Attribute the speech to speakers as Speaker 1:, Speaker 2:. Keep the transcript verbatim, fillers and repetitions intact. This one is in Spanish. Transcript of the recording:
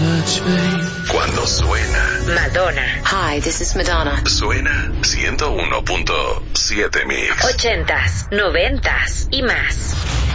Speaker 1: Cuando suena
Speaker 2: Madonna.
Speaker 3: Hi, this is Madonna.
Speaker 1: Suena ciento uno punto siete Mix.
Speaker 2: Ochentas, noventas y más.